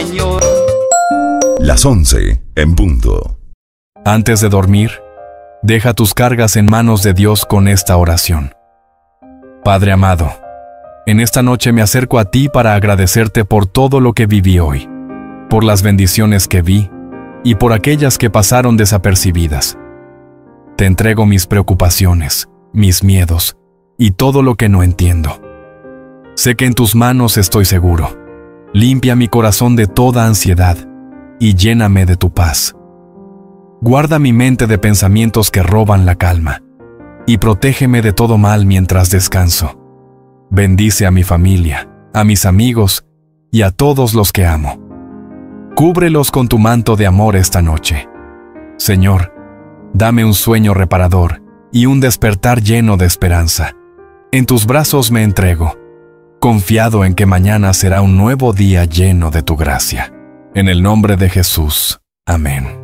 Señor. Las 11 en punto. Antes de dormir, deja tus cargas en manos de Dios con esta oración. Padre amado, en esta noche me acerco a ti para agradecerte por todo lo que viví hoy, por las bendiciones que vi y por aquellas que pasaron desapercibidas. Te entrego mis preocupaciones, mis miedos y todo lo que no entiendo. Sé que en tus manos estoy seguro. Limpia mi corazón de toda ansiedad y lléname de tu paz. Guarda mi mente de pensamientos que roban la calma y protégeme de todo mal mientras descanso. Bendice a mi familia, a mis amigos y a todos los que amo. Cúbrelos con tu manto de amor esta noche. Señor, dame un sueño reparador y un despertar lleno de esperanza. En tus brazos me entrego, confiado en que mañana será un nuevo día lleno de tu gracia. En el nombre de Jesús. Amén.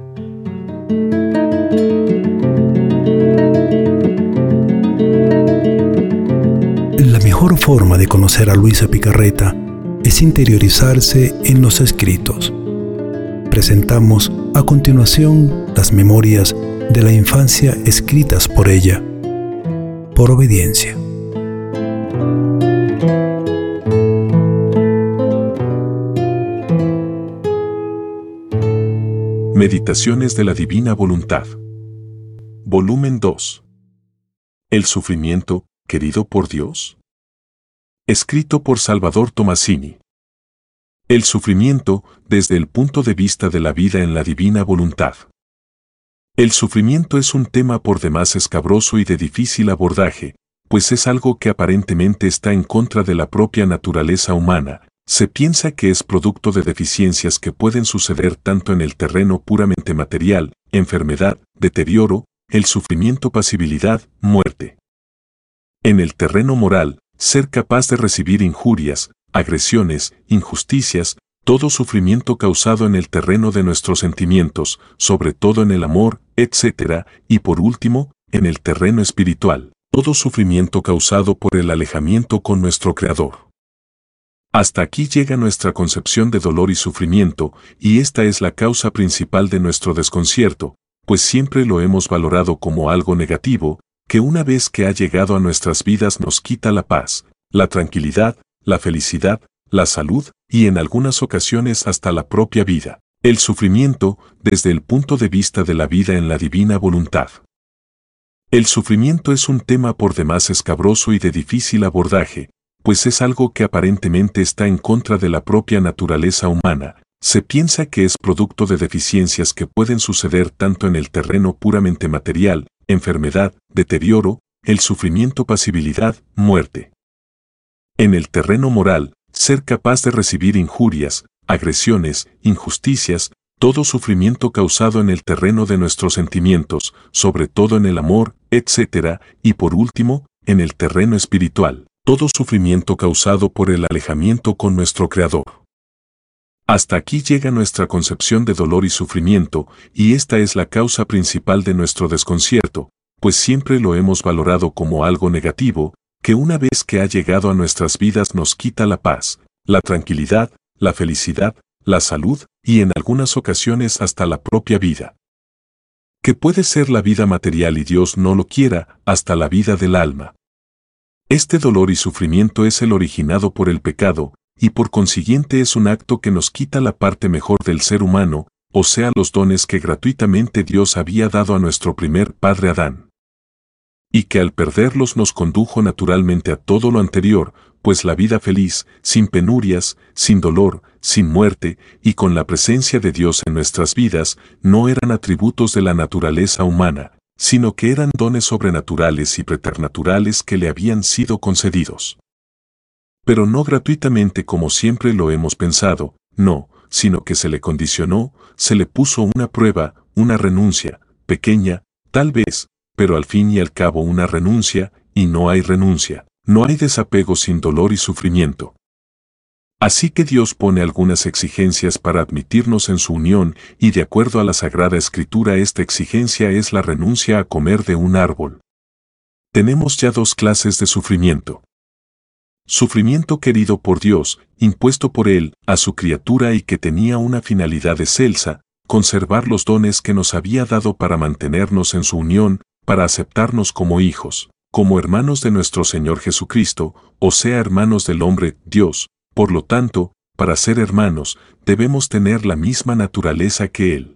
La mejor forma de conocer a Luisa Picarreta es interiorizarse en los escritos. Presentamos a continuación las memorias de la infancia escritas por ella, por obediencia. Meditaciones de la Divina Voluntad. Volumen 2. El sufrimiento, querido por Dios. Escrito por Salvador Tomasini. El sufrimiento desde el punto de vista de la vida en la Divina Voluntad. El sufrimiento es un tema por demás escabroso y de difícil abordaje, pues es algo que aparentemente está en contra de la propia naturaleza humana. Se piensa que es producto de deficiencias que pueden suceder tanto en el terreno puramente material, enfermedad, deterioro, el sufrimiento, pasibilidad, muerte. En el terreno moral, ser capaz de recibir injurias, agresiones, injusticias, todo sufrimiento causado en el terreno de nuestros sentimientos, sobre todo en el amor, etc., y por último, en el terreno espiritual, todo sufrimiento causado por el alejamiento con nuestro Creador. Hasta aquí llega nuestra concepción de dolor y sufrimiento, y esta es la causa principal de nuestro desconcierto, pues siempre lo hemos valorado como algo negativo, que una vez que ha llegado a nuestras vidas nos quita la paz, la tranquilidad, la felicidad, la salud y en algunas ocasiones hasta la propia vida. El sufrimiento desde el punto de vista de la vida en la Divina Voluntad. El sufrimiento es un tema por demás escabroso y de difícil abordaje, pues es algo que aparentemente está en contra de la propia naturaleza humana. Se piensa que es producto de deficiencias que pueden suceder tanto en el terreno puramente material, enfermedad, deterioro, el sufrimiento, pasibilidad, muerte. En el terreno moral, ser capaz de recibir injurias, agresiones, injusticias, todo sufrimiento causado en el terreno de nuestros sentimientos, sobre todo en el amor, etc., y por último, en el terreno espiritual, todo sufrimiento causado por el alejamiento con nuestro Creador. Hasta aquí llega nuestra concepción de dolor y sufrimiento, y esta es la causa principal de nuestro desconcierto, pues siempre lo hemos valorado como algo negativo, que una vez que ha llegado a nuestras vidas nos quita la paz, la tranquilidad, la felicidad, la salud y en algunas ocasiones hasta la propia vida. Que puede ser la vida material y Dios no lo quiera, hasta la vida del alma. Este dolor y sufrimiento es el originado por el pecado, y por consiguiente es un acto que nos quita la parte mejor del ser humano, o sea los dones que gratuitamente Dios había dado a nuestro primer padre Adán. Y que al perderlos nos condujo naturalmente a todo lo anterior, pues la vida feliz, sin penurias, sin dolor, sin muerte, y con la presencia de Dios en nuestras vidas, no eran atributos de la naturaleza humana, sino que eran dones sobrenaturales y preternaturales que le habían sido concedidos. Pero no gratuitamente como siempre lo hemos pensado, no, sino que se le condicionó, se le puso una prueba, una renuncia, pequeña, tal vez, pero al fin y al cabo una renuncia, y no hay renuncia, no hay desapego sin dolor y sufrimiento. Así que Dios pone algunas exigencias para admitirnos en su unión, y de acuerdo a la Sagrada Escritura esta exigencia es la renuncia a comer de un árbol. Tenemos ya dos clases de sufrimiento. Sufrimiento querido por Dios, impuesto por Él a su criatura y que tenía una finalidad excelsa, conservar los dones que nos había dado para mantenernos en su unión, para aceptarnos como hijos, como hermanos de nuestro Señor Jesucristo, o sea, hermanos del hombre, Dios. Por lo tanto, para ser hermanos, debemos tener la misma naturaleza que Él.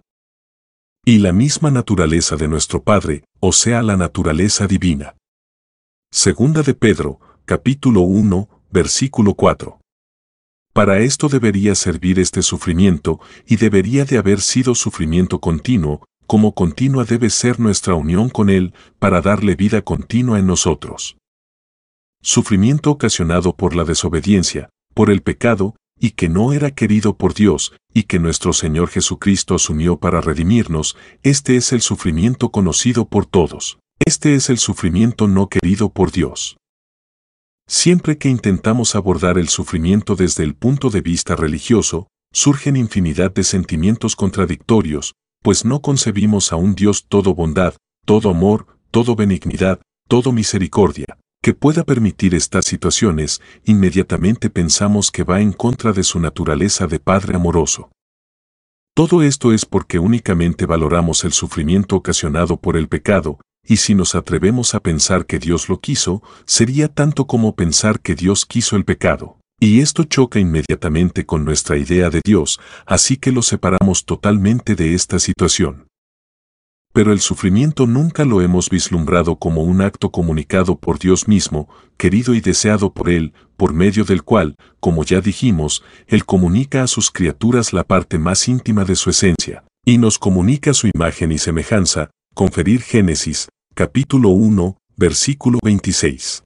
Y la misma naturaleza de nuestro Padre, o sea, la naturaleza divina. Segunda de Pedro, capítulo 1, versículo 4. Para esto debería servir este sufrimiento, y debería de haber sido sufrimiento continuo, como continua debe ser nuestra unión con Él, para darle vida continua en nosotros. Sufrimiento ocasionado por la desobediencia, por el pecado, y que no era querido por Dios, y que nuestro Señor Jesucristo asumió para redimirnos, este es el sufrimiento conocido por todos. Este es el sufrimiento no querido por Dios. Siempre que intentamos abordar el sufrimiento desde el punto de vista religioso, surgen infinidad de sentimientos contradictorios, pues no concebimos a un Dios todo bondad, todo amor, todo benignidad, todo misericordia, que pueda permitir estas situaciones. Inmediatamente pensamos que va en contra de su naturaleza de Padre amoroso. Todo esto es porque únicamente valoramos el sufrimiento ocasionado por el pecado, y si nos atrevemos a pensar que Dios lo quiso, sería tanto como pensar que Dios quiso el pecado. Y esto choca inmediatamente con nuestra idea de Dios, así que lo separamos totalmente de esta situación. Pero el sufrimiento nunca lo hemos vislumbrado como un acto comunicado por Dios mismo, querido y deseado por Él, por medio del cual, como ya dijimos, Él comunica a sus criaturas la parte más íntima de su esencia, y nos comunica su imagen y semejanza. Conferir Génesis, capítulo 1, versículo 26.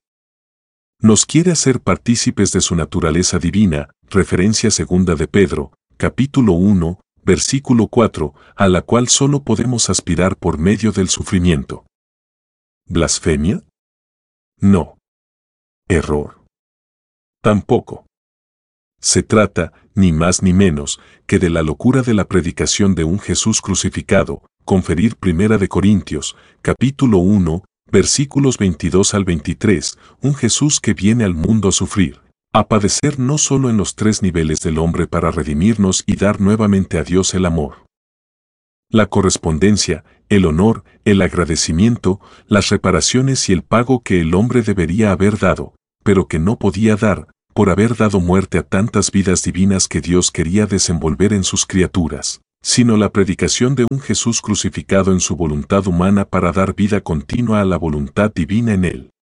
Nos quiere hacer partícipes de su naturaleza divina, referencia segunda de Pedro, capítulo 1, versículo 4, a la cual solo podemos aspirar por medio del sufrimiento. ¿Blasfemia? No. Error. Tampoco. Se trata, ni más ni menos, que de la locura de la predicación de un Jesús crucificado. Conferir Primera de Corintios, capítulo 1, versículos 22 al 23, un Jesús que viene al mundo a sufrir, a padecer no solo en los tres niveles del hombre para redimirnos y dar nuevamente a Dios el amor, la correspondencia, el honor, el agradecimiento, las reparaciones y el pago que el hombre debería haber dado, pero que no podía dar, por haber dado muerte a tantas vidas divinas que Dios quería desenvolver en sus criaturas, sino la predicación de un Jesús crucificado en su voluntad humana para dar vida continua a la voluntad divina en Él.